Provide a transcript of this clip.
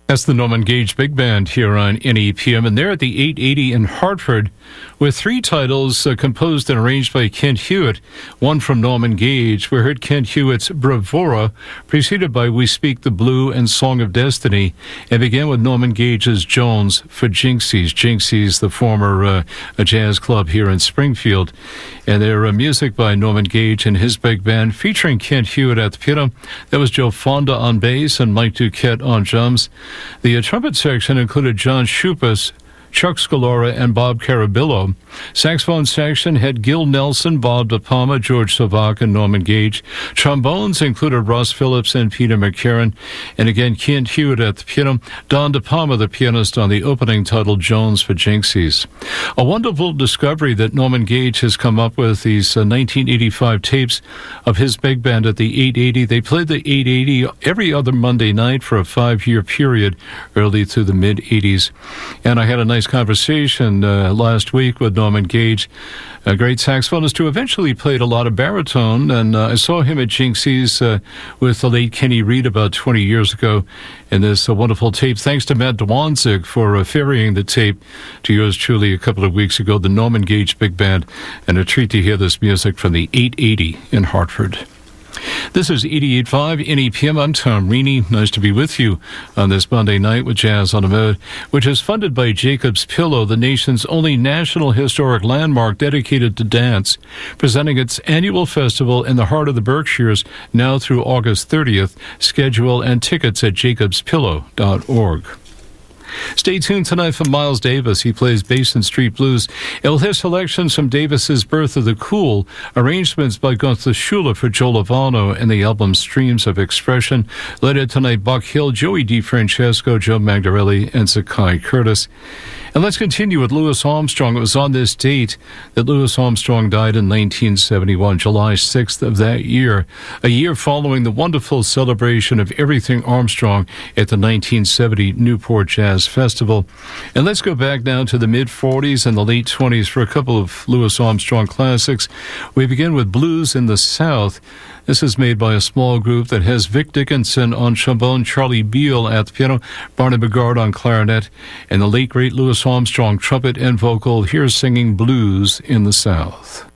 That's the Norman Gage Big Band here on NEPM, and they're at the 880 in Hartford with three titles composed and arranged by Kent Hewitt, one from Norman Gage. We heard Kent Hewitt's Bravura, preceded by We Speak the Blue and Song of Destiny, and began with Norman Gage's Jones for Jinxies. Jinxies, the former jazz club here in Springfield, and their music by Norman Gage and his big band, featuring Kent Hewitt at the piano. That was Joe Fonda on bass and Mike Duquette on drums. The trumpet section included John Schupas, Chuck Scalora, and Bob Carabillo. Saxophone section had Gil Nelson, Bob De Palma, George Savak, and Norman Gage. Trombones included Ross Phillips and Peter McCarron. And again, Kent Hewitt at the piano, Don De Palma, the pianist, on the opening title, Jones for Jinxies. A wonderful discovery that Norman Gage has come up with, these 1985 tapes of his big band at the 880. They played the 880 every other Monday night for a 5-year period, early through the mid-80s. And I had a nice conversation last week with Norman Gage, a great saxophonist who eventually played a lot of baritone, and I saw him at Jinxies with the late Kenny Reed about 20 years ago in this wonderful tape. Thanks to Matt Dwanzig for ferrying the tape to yours truly a couple of weeks ago, the Norman Gage Big Band, and a treat to hear this music from the 880 in Hartford. This is 88.5 NEPM. I'm Tom Reaney. Nice to be with you on this Monday night with Jazz on the Mode, which is funded by Jacob's Pillow, the nation's only national historic landmark dedicated to dance, presenting its annual festival in the heart of the Berkshires now through August 30th. Schedule and tickets at jacobspillow.org. Stay tuned tonight for Miles Davis. He plays Basin Street Blues. It will have selections from Davis's Birth of the Cool, arrangements by Gunther Schuller for Joe Lovano, and the album Streams of Expression. Later tonight, Buck Hill, Joey DiFrancesco, Joe Magdarelli, and Zakai Curtis. And let's continue with Louis Armstrong. It was on this date that Louis Armstrong died in 1971, July 6th of that year, a year following the wonderful celebration of Everything Armstrong at the 1970 Newport Jazz Festival. And let's go back now to the mid-40s and the late 20s for a couple of Louis Armstrong classics. We begin with Blues in the South. This is made by a small group that has Vic Dickinson on trombone, Charlie Beal at the piano, Barney Bigard on clarinet, and the late great Louis Armstrong trumpet and vocal. Here's singing Blues in the South.